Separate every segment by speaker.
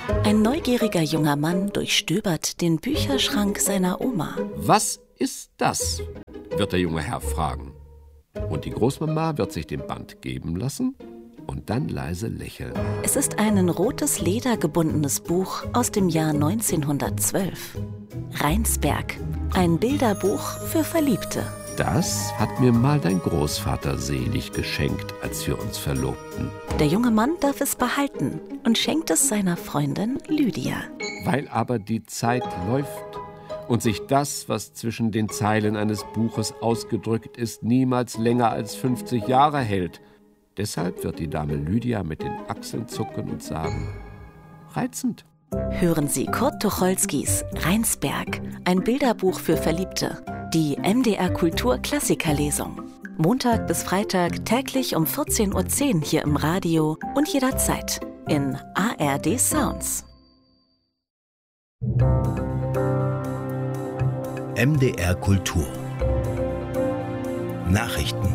Speaker 1: Ein neugieriger junger Mann durchstöbert den Bücherschrank seiner Oma.
Speaker 2: Was ist das? Wird der junge Herr fragen. Und die Großmama wird sich den Band geben lassen und dann leise lächeln.
Speaker 1: Es ist ein in rotes Leder gebundenes Buch aus dem Jahr 1912. Rheinsberg, ein Bilderbuch für Verliebte.
Speaker 2: Das hat mir mal dein Großvater selig geschenkt, als wir uns verlobten.
Speaker 1: Der junge Mann darf es behalten und schenkt es seiner Freundin Lydia.
Speaker 2: Weil aber die Zeit läuft und sich das, was zwischen den Zeilen eines Buches ausgedrückt ist, niemals länger als 50 Jahre hält. Deshalb wird die Dame Lydia mit den Achseln zucken und sagen: reizend.
Speaker 1: Hören Sie Kurt Tucholskys Rheinsberg, ein Bilderbuch für Verliebte. Die MDR Kultur Klassikerlesung. Montag bis Freitag täglich um 14:10 Uhr hier im Radio und jederzeit in ARD Sounds.
Speaker 3: MDR Kultur Nachrichten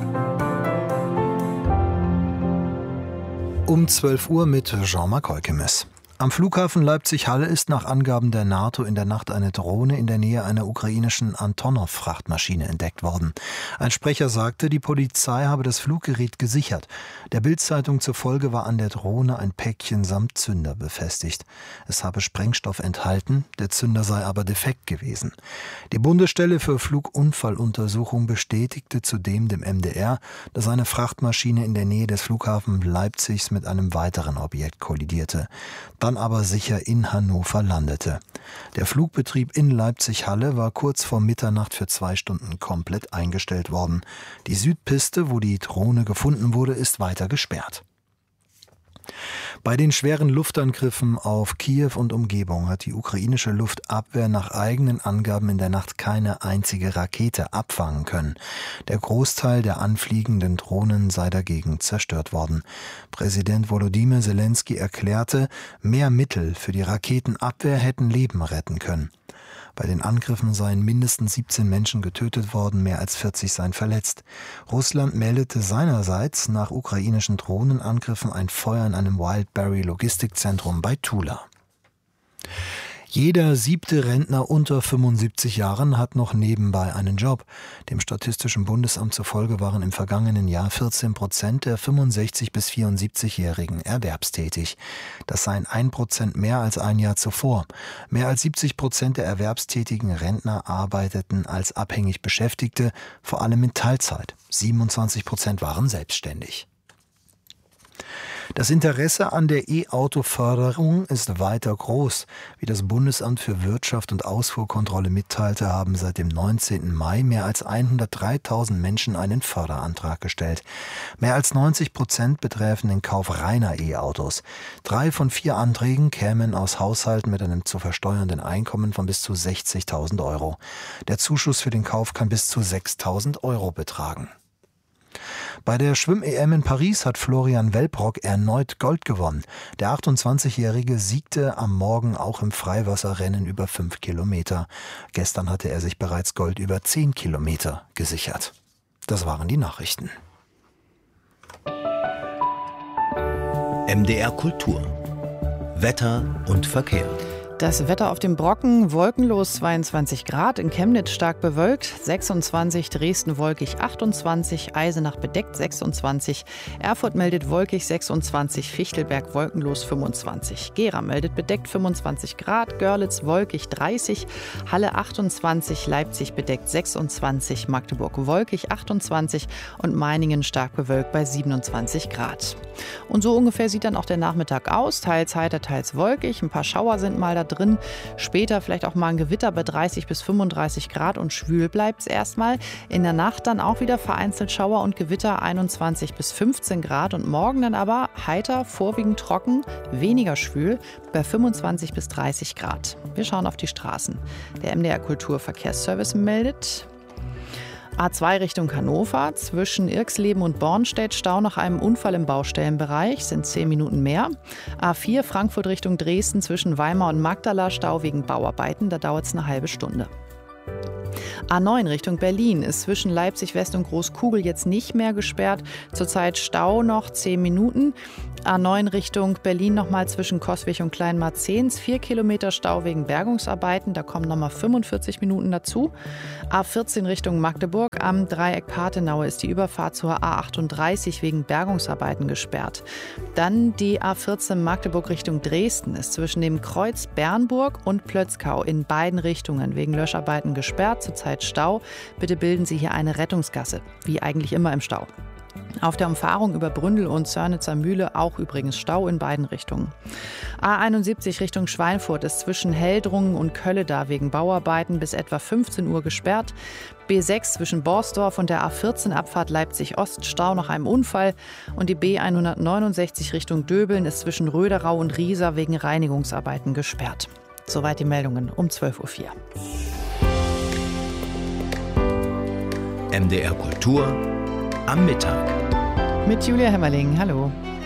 Speaker 4: Um 12 Uhr mit Jean-Marc Heukemes. Am Flughafen Leipzig-Halle ist nach Angaben der NATO in der Nacht eine Drohne in der Nähe einer ukrainischen Antonov-Frachtmaschine entdeckt worden. Ein Sprecher sagte, die Polizei habe das Fluggerät gesichert. Der Bild-Zeitung zufolge war an der Drohne ein Päckchen samt Zünder befestigt. Es habe Sprengstoff enthalten, der Zünder sei aber defekt gewesen. Die Bundesstelle für Flugunfalluntersuchung bestätigte zudem dem MDR, dass eine Frachtmaschine in der Nähe des Flughafens Leipzigs mit einem weiteren Objekt kollidierte, dann aber sicher in Hannover landete. Der Flugbetrieb in Leipzig-Halle war kurz vor Mitternacht für 2 Stunden komplett eingestellt worden. Die Südpiste, wo die Drohne gefunden wurde, ist weiter gesperrt. Bei den schweren Luftangriffen auf Kiew und Umgebung hat die ukrainische Luftabwehr nach eigenen Angaben in der Nacht keine einzige Rakete abfangen können. Der Großteil der anfliegenden Drohnen sei dagegen zerstört worden. Präsident Volodymyr Zelensky erklärte, mehr Mittel für die Raketenabwehr hätten Leben retten können. Bei den Angriffen seien mindestens 17 Menschen getötet worden, mehr als 40 seien verletzt. Russland meldete seinerseits nach ukrainischen Drohnenangriffen ein Feuer in einem Wildberry-Logistikzentrum bei Tula. Jeder 7. Rentner unter 75 Jahren hat noch nebenbei einen Job. Dem Statistischen Bundesamt zufolge waren im vergangenen Jahr 14% der 65- bis 74-Jährigen erwerbstätig. Das seien 1% mehr als ein Jahr zuvor. Mehr als 70% der erwerbstätigen Rentner arbeiteten als abhängig Beschäftigte, vor allem in Teilzeit. 27% waren selbstständig. Das Interesse an der E-Auto-Förderung ist weiter groß. Wie das Bundesamt für Wirtschaft und Ausfuhrkontrolle mitteilte, haben seit dem 19. Mai mehr als 103.000 Menschen einen Förderantrag gestellt. Mehr als 90% betreffen den Kauf reiner E-Autos. 3 von 4 Anträgen kämen aus Haushalten mit einem zu versteuernden Einkommen von bis zu 60.000 Euro. Der Zuschuss für den Kauf kann bis zu 6.000 Euro betragen. Bei der Schwimm-EM in Paris hat Florian Welprock erneut Gold gewonnen. Der 28-Jährige siegte am Morgen auch im Freiwasserrennen über 5 Kilometer. Gestern hatte er sich bereits Gold über 10 Kilometer gesichert. Das waren die Nachrichten.
Speaker 3: MDR Kultur Wetter und Verkehr.
Speaker 5: Das Wetter auf dem Brocken, wolkenlos 22 Grad, in Chemnitz stark bewölkt, 26, Dresden wolkig 28, Eisenach bedeckt 26, Erfurt meldet wolkig 26, Fichtelberg wolkenlos 25, Gera meldet bedeckt 25 Grad, Görlitz wolkig 30, Halle 28, Leipzig bedeckt 26, Magdeburg wolkig 28 und Meiningen stark bewölkt bei 27 Grad. Und so ungefähr sieht dann auch der Nachmittag aus, teils heiter, teils wolkig, ein paar Schauer sind mal da drin. Später vielleicht auch mal ein Gewitter bei 30 bis 35 Grad und schwül bleibt es erstmal. In der Nacht dann auch wieder vereinzelt Schauer und Gewitter 21 bis 15 Grad und morgen dann aber heiter, vorwiegend trocken, weniger schwül bei 25 bis 30 Grad. Wir schauen auf die Straßen. Der MDR Kulturverkehrsservice meldet: A2 Richtung Hannover, zwischen Irxleben und Bornstedt Stau nach einem Unfall im Baustellenbereich, sind 10 Minuten mehr. A4 Frankfurt Richtung Dresden, zwischen Weimar und Magdala Stau wegen Bauarbeiten, da dauert es eine halbe Stunde. A9 Richtung Berlin ist zwischen Leipzig West und Großkugel jetzt nicht mehr gesperrt. Zurzeit Stau noch 10 Minuten. A9 Richtung Berlin nochmal zwischen Coswig und Kleinmarzens. 4 Kilometer Stau wegen Bergungsarbeiten. Da kommen nochmal 45 Minuten dazu. A14 Richtung Magdeburg. Am Dreieck Pathenaue ist die Überfahrt zur A38 wegen Bergungsarbeiten gesperrt. Dann die A14 Magdeburg Richtung Dresden ist zwischen dem Kreuz Bernburg und Plötzkau in beiden Richtungen wegen Löscharbeiten gesperrt. Zurzeit Stau. Bitte bilden Sie hier eine Rettungsgasse, wie eigentlich immer im Stau. Auf der Umfahrung über Bründel und Zörnitzer Mühle auch übrigens Stau in beiden Richtungen. A71 Richtung Schweinfurt ist zwischen Heldrungen und Kölleda wegen Bauarbeiten bis etwa 15 Uhr gesperrt. B6 zwischen Borsdorf und der A14 Abfahrt Leipzig-Ost Stau nach einem Unfall. Und die B169 Richtung Döbeln ist zwischen Röderau und Riesa wegen Reinigungsarbeiten gesperrt. Soweit die Meldungen um 12.04 Uhr.
Speaker 3: MDR Kultur am Mittag.
Speaker 5: Mit Julia Hemmerling, hallo.